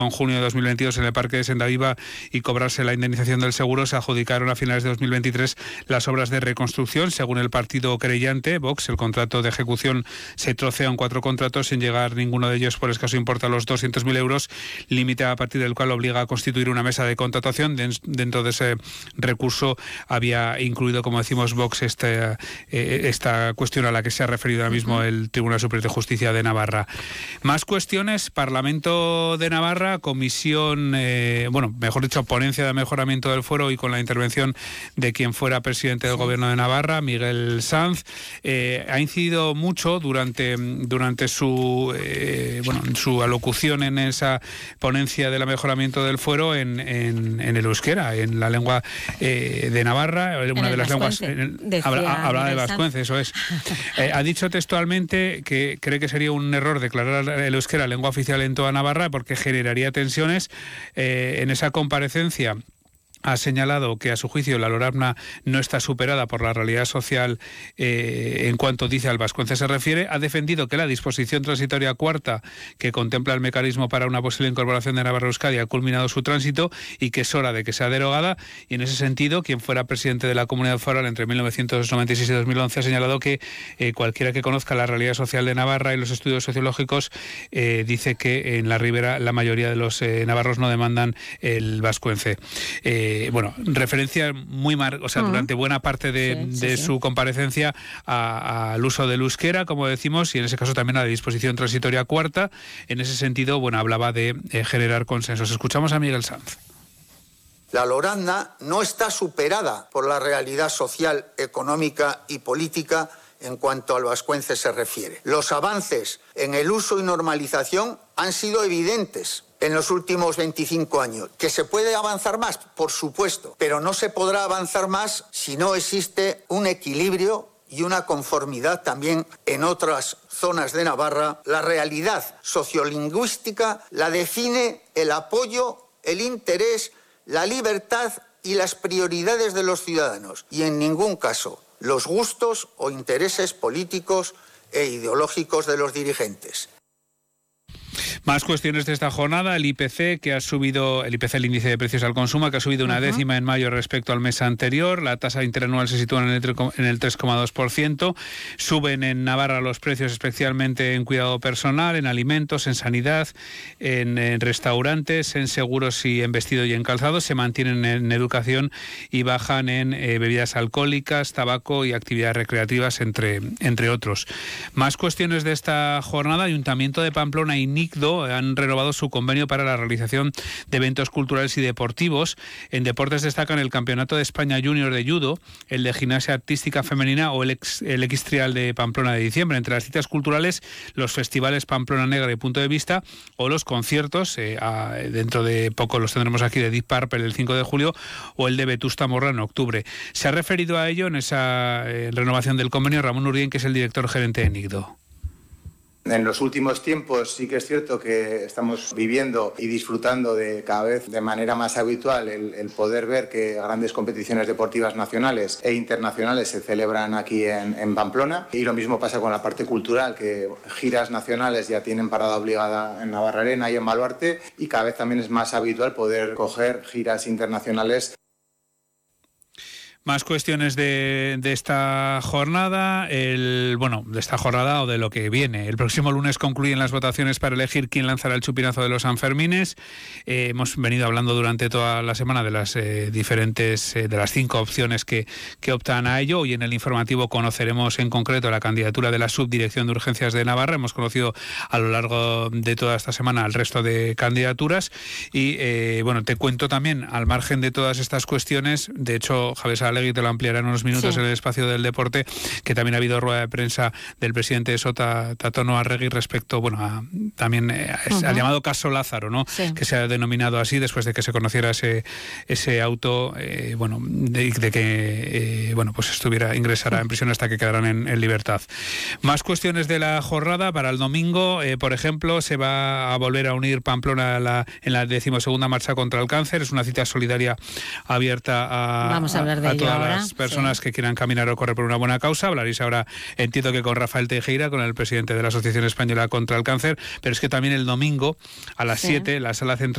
En junio de 2022 en el Parque de Sendaviva y cobrarse la indemnización del seguro, se adjudicaron a finales de 2023 las obras de reconstrucción. Según el partido querellante, Vox, el contrato de ejecución se trocea en 4 contratos sin llegar ninguno de ellos por escaso importe a los 200.000 euros, límite a partir del cual obliga a constituir una mesa de contratación. Dentro de ese recurso había incluido, como decimos, Vox esta cuestión a la que se ha referido ahora mismo el Tribunal Superior de Justicia de Navarra. Más cuestiones: Parlamento de Navarra, comisión, mejor dicho, ponencia de mejoramiento del fuero, y con la intervención de quien fuera presidente del Gobierno de Navarra, Miguel Sanz. Ha incidido mucho durante su alocución en esa ponencia del mejoramiento del fuero en el euskera, en la lengua de Navarra, una de las lenguas. Hablaba de vascuence, eso es. Ha dicho textualmente que cree que sería un error declarar el euskera lengua oficial en toda Navarra porque generaría tensiones. En esa comparecencia ha señalado que a su juicio la LORABNA no está superada por la realidad social en cuanto dice al vascuence se refiere. Ha defendido que la disposición transitoria cuarta, que contempla el mecanismo para una posible incorporación de Navarra a Euskadi, ha culminado su tránsito y que es hora de que sea derogada. Y en ese sentido, quien fuera presidente de la Comunidad Foral entre 1996 y 2011 ha señalado que cualquiera que conozca la realidad social de Navarra y los estudios sociológicos dice que en la Ribera la mayoría de los navarros no demandan el vascuence. Referencia muy durante buena parte de su comparecencia al uso del euskera, como decimos, y en ese caso también a la disposición transitoria cuarta. En ese sentido, hablaba de generar consensos. Escuchamos a Miguel Sanz. La LORABNA no está superada por la realidad social, económica y política en cuanto al vascuence se refiere. Los avances en el uso y normalización han sido evidentes en los últimos 25 años. ¿Que se puede avanzar más? Por supuesto, pero no se podrá avanzar más si no existe un equilibrio y una conformidad también en otras zonas de Navarra. La realidad sociolingüística la define el apoyo, el interés, la libertad y las prioridades de los ciudadanos, y en ningún caso los gustos o intereses políticos e ideológicos de los dirigentes. Más cuestiones de esta jornada: el IPC, que ha subido, el índice de precios al consumo, que ha subido una décima en mayo respecto al mes anterior. La tasa interanual se sitúa en el 3,2%. Suben en Navarra los precios, especialmente en cuidado personal, en alimentos, en sanidad, en restaurantes, en seguros y en vestido y en calzado. Se mantienen en educación y bajan en bebidas alcohólicas, tabaco y actividades recreativas, entre otros. Más cuestiones de esta jornada: Ayuntamiento de Pamplona y NICDO han renovado su convenio para la realización de eventos culturales y deportivos. En deportes destacan el Campeonato de España Junior de Judo, el de Gimnasia Artística Femenina o el X-Trial de Pamplona de diciembre. Entre las citas culturales, los festivales Pamplona Negra y Punto de Vista, o los conciertos, dentro de poco los tendremos aquí, de Deep Purple el 5 de julio o el de Vetusta Morla en octubre. Se ha referido a ello en esa renovación del convenio Ramón Urdién, que es el director gerente de NICDO. En los últimos tiempos sí que es cierto que estamos viviendo y disfrutando de cada vez de manera más habitual el poder ver que grandes competiciones deportivas nacionales e internacionales se celebran aquí en Pamplona, y lo mismo pasa con la parte cultural, que giras nacionales ya tienen parada obligada en Navarra Arena y en Baluarte, y cada vez también es más habitual poder coger giras internacionales. Más cuestiones de esta jornada, de esta jornada o de lo que viene. El próximo lunes concluyen las votaciones para elegir quién lanzará el chupinazo de los Sanfermines. Hemos venido hablando durante toda la semana de las diferentes, de las 5 opciones que optan a ello. Hoy en el informativo conoceremos en concreto la candidatura de la Subdirección de Urgencias de Navarra. Hemos conocido a lo largo de toda esta semana el resto de candidaturas y te cuento también, al margen de todas estas cuestiones, de hecho Javier Saralegui te lo ampliará en unos minutos en el espacio del deporte, que también ha habido rueda de prensa del presidente de SOTA, Tatono Arregui, respecto al llamado caso Lázaro, ¿no? Sí. Que se ha denominado así después de que se conociera ese auto, de que ingresará en prisión hasta que quedarán en libertad. Más cuestiones de la jornada para el domingo, por ejemplo, se va a volver a unir Pamplona en la 12ª marcha contra el cáncer. Es una cita solidaria abierta a todas las personas que quieran caminar o correr por una buena causa. Hablaréis ahora, entiendo que con Rafael Teijeira, con el presidente de la Asociación Española contra el Cáncer, pero es que también el domingo a las 7, la sala central